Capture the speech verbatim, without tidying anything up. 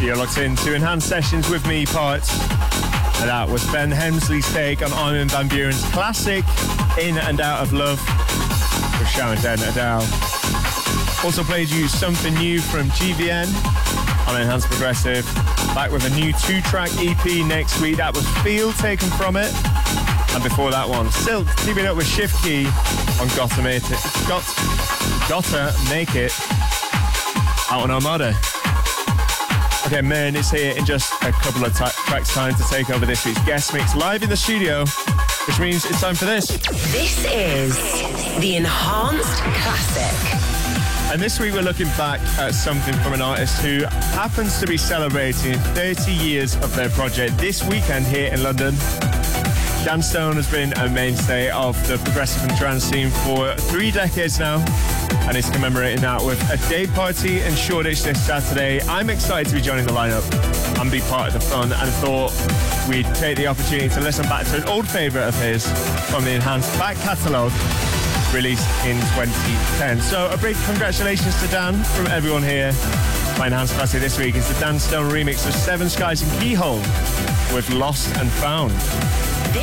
You're locked in to Enhanced Sessions with me, Parts. And that was Ben Hemsley's take on Armin van Buuren's classic In and Out of Love with Sharon Den Adele. Also played you something new from G V N on Enhanced Progressive. Back with a new two-track E P next week. That was Feel, taken from it. And before that one, Silk teaming up with Shift Key on Gotta Make It. Got, Gotta Make It out on Armada. Okay, man, it's here in just a couple of t- tracks time to take over this week's guest mix live in the studio, which means it's time for this. This is the Enhanced Classic. And this week we're looking back at something from an artist who happens to be celebrating thirty years of their project this weekend here in London. Dan Stone has been a mainstay of the progressive and trance scene for three decades now, and is commemorating that with a day party in Shoreditch this Saturday. I'm excited to be joining the lineup and be part of the fun, and thought we'd take the opportunity to listen back to an old favourite of his from the Enhanced back catalogue, released in twenty ten. So a big congratulations to Dan from everyone here. My Enhanced Classic this week is the Dan Stone remix of Seven Skies and Keyhole with Lost and Found.